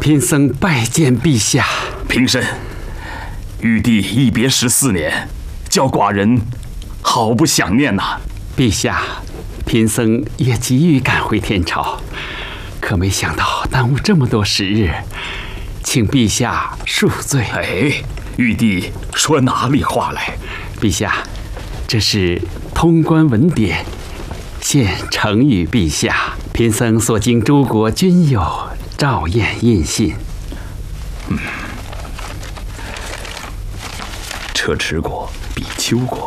贫僧拜见陛下。 平身。玉帝一别14年，叫寡人好不想念呐。 陛下，贫僧也急于赶回天朝，可没想到耽误这么多时日，请陛下恕罪。 哎，玉帝说哪里话来？ 陛下，这是通关文牒，现呈与陛下。贫僧所经诸国均有照验印信。 车迟国、比丘国、